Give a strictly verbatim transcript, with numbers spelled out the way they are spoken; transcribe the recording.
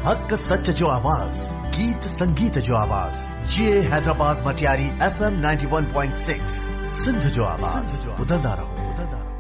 हक सच जो आवाज, गीत संगीत जो आवाज, ये Hyderabad Matiari F M ninety one point six Sindh जो आवाज, बुधंदा रहो, बुधंदा रहो।